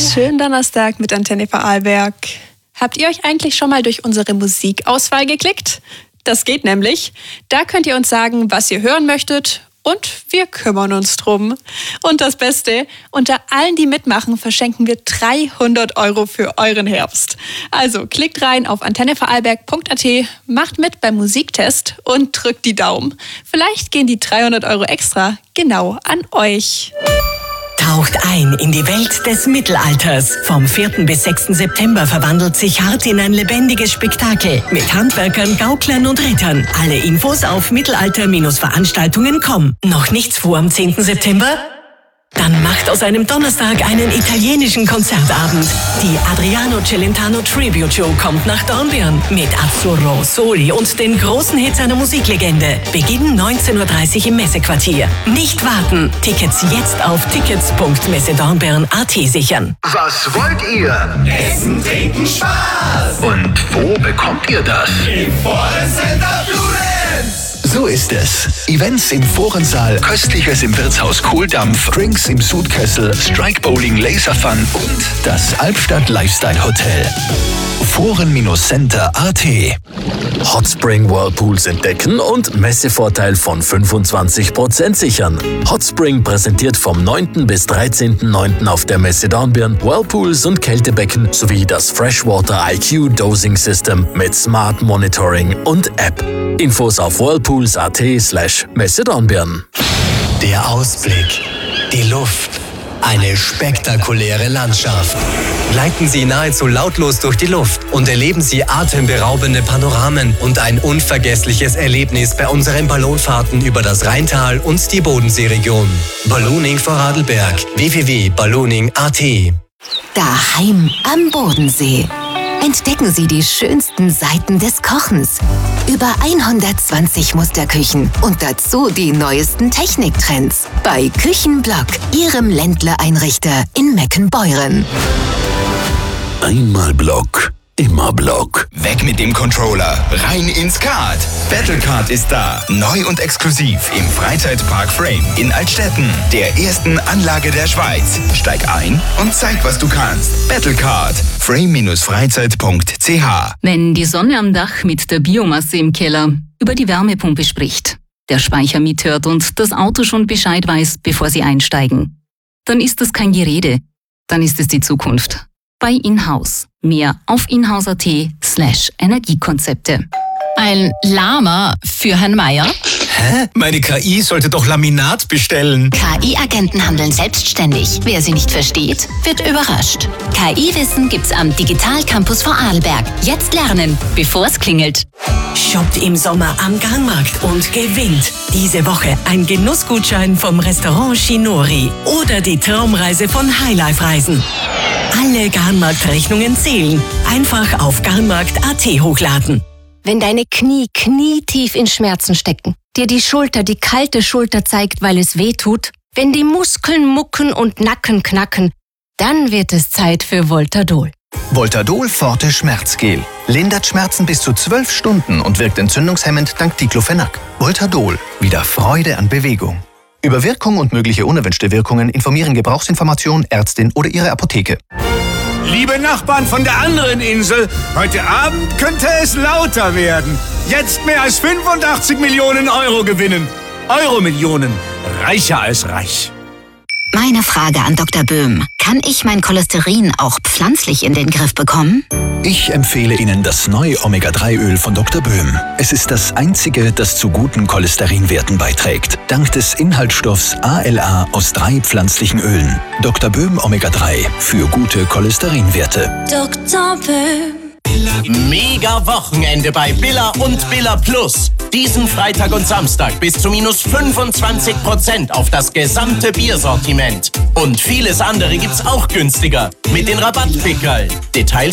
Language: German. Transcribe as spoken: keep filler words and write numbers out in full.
Schönen Donnerstag mit Antenne Vorarlberg. Habt ihr euch eigentlich schon mal durch unsere Musikauswahl geklickt? Das geht nämlich. Da könnt ihr uns sagen, was ihr hören möchtet und wir kümmern uns drum. Und das Beste, unter allen, die mitmachen, verschenken wir dreihundert Euro für euren Herbst. Also klickt rein auf antenne vorarlberg punkt a t, macht mit beim Musiktest und drückt die Daumen. Vielleicht gehen die dreihundert Euro extra genau an euch. Taucht ein in die Welt des Mittelalters. Vom vierten bis sechsten September verwandelt sich Hart in ein lebendiges Spektakel mit Handwerkern, Gauklern und Rittern. Alle Infos auf mittelalter Veranstaltungen punkt com. Noch nichts vor am zehnten September? Dann macht aus einem Donnerstag einen italienischen Konzertabend. Die Adriano Celentano Tribute Show kommt nach Dornbirn mit Azzurro, Soli und den großen Hits einer Musiklegende. Beginn neunzehn Uhr dreißig im Messequartier. Nicht warten. Tickets jetzt auf tickets punkt messedornbirn punkt a t sichern. Was wollt ihr? Essen, trinken, Spaß! Und wo bekommt ihr das? Im Forencenter Bludenz! So ist es. Events im Forensaal, Köstliches im Wirtshaus Kohldampf, Drinks im Sudkessel, Strike Bowling, Laser Fun und das Albstadt Lifestyle Hotel. Foren-Center punkt a t. Hotspring Whirlpools entdecken und Messevorteil von fünfundzwanzig Prozent sichern. Hotspring präsentiert vom neunten bis dreizehnten neunten auf der Messe Dornbirn Whirlpools und Kältebecken sowie das Freshwater I Q Dosing System mit Smart Monitoring und App. Infos auf whirlpools punkt a t slash Messe Dornbirn. Der Ausblick, die Luft, eine spektakuläre Landschaft. Gleiten Sie nahezu lautlos durch die Luft und erleben Sie atemberaubende Panoramen und ein unvergessliches Erlebnis bei unseren Ballonfahrten über das Rheintal und die Bodenseeregion. Ballooning Vorarlberg. w w w punkt ballooning punkt a t. Daheim am Bodensee. Entdecken Sie die schönsten Seiten des Kochens. Über hundertzwanzig Musterküchen und dazu die neuesten Techniktrends. Bei Küchenblock, Ihrem Ländler-Einrichter in Meckenbeuren. Einmal Block, immer Block. Weg mit dem Controller, rein ins Kart. Battlecard ist da. Neu und exklusiv im Freizeitpark Frame in Altstetten, der ersten Anlage der Schweiz. Steig ein und zeig, was du kannst. Battlecard. frame freizeit punkt c h. Wenn die Sonne am Dach mit der Biomasse im Keller über die Wärmepumpe spricht, der Speicher mithört und das Auto schon Bescheid weiß, bevor Sie einsteigen, dann ist das kein Gerede, dann ist es die Zukunft. Bei Inhouse. Mehr auf inhouse punkt a t slash Energiekonzepte. Ein Lama für Herrn Meier? Hä? Meine K I sollte doch Laminat bestellen. K I-Agenten handeln selbstständig. Wer sie nicht versteht, wird überrascht. K I-Wissen gibt's am Digital Campus Vorarlberg. Jetzt lernen, bevor es klingelt. Shoppt im Sommer am Garnmarkt und gewinnt. Diese Woche ein Genussgutschein vom Restaurant Shinori oder die Traumreise von Highlife Reisen. Alle Garnmarkt-Rechnungen zählen. Einfach auf garnmarkt punkt a t hochladen. Wenn deine Knie knietief in Schmerzen stecken, dir die Schulter die kalte Schulter zeigt, weil es weh tut, wenn die Muskeln mucken und Nacken knacken, dann wird es Zeit für Voltadol. Voltadol Forte Schmerzgel. Lindert Schmerzen bis zu zwölf Stunden und wirkt entzündungshemmend dank Diclofenac. Voltadol. Wieder Freude an Bewegung. Über Wirkung und mögliche unerwünschte Wirkungen informieren Gebrauchsinformation, Ärztin oder Ihre Apotheke. Liebe Nachbarn von der anderen Insel, heute Abend könnte es lauter werden. Jetzt mehr als fünfundachtzig Millionen Euro gewinnen. Euro-Millionen. Reicher als reich. Meine Frage an Doktor Böhm. Kann ich mein Cholesterin auch pflanzlich in den Griff bekommen? Ich empfehle Ihnen das neue Omega drei Öl von Doktor Böhm. Es ist das einzige, das zu guten Cholesterinwerten beiträgt. Dank des Inhaltsstoffs A L A aus drei pflanzlichen Ölen. Doktor Böhm Omega drei für gute Cholesterinwerte. Doktor Böhm. Mega Wochenende bei Billa und Billa Plus. Diesen Freitag und Samstag bis zu minus fünfundzwanzig Prozent auf das gesamte Biersortiment. Und vieles andere gibt's auch günstiger mit den Rabattpickerl. Details